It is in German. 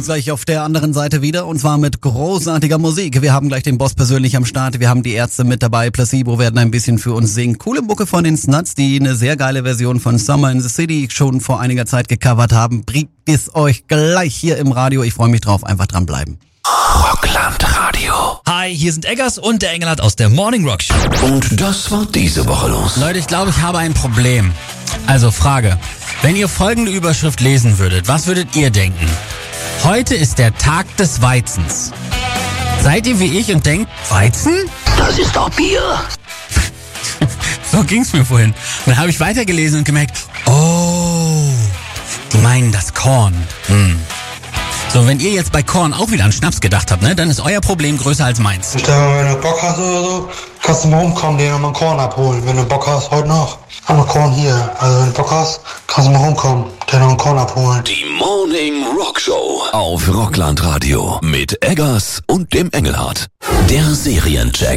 Gleich auf der anderen Seite wieder und zwar mit großartiger Musik. Wir haben gleich den Boss persönlich am Start. Wir haben die Ärzte mit dabei. Placebo werden ein bisschen für uns singen. Coole Mucke von den Snuts, die eine sehr geile Version von Summer in the City schon vor einiger Zeit gecovert haben. Bringt es euch gleich hier im Radio. Ich freue mich drauf. Einfach dranbleiben. Rockland Radio. Hi, hier sind Eggers und der Engelhardt aus der Morning Rock Show. Und das war diese Woche los. Leute, ich glaube, ich habe ein Problem. Also Frage, wenn ihr folgende Überschrift lesen würdet, was würdet ihr denken? Heute ist der Tag des Weizens. Seid ihr wie ich und denkt, Weizen? Das ist doch Bier. So ging's mir vorhin. Und dann habe ich weitergelesen und gemerkt, oh, die meinen das Korn. So, wenn ihr jetzt bei Korn auch wieder an Schnaps gedacht habt, ne, dann ist euer Problem größer als meins. Wenn du Bock hast oder so, kannst du mal rumkommen, dir nochmal Korn abholen. Wenn du Bock hast, heute noch. Haben wir Korn hier. Also wenn du Bock hast, kannst du mal rumkommen, dir noch einen Korn abholen. Die Morning Rock Show auf Rockland Radio mit Eggers und dem Engelhardt. Der Seriencheck.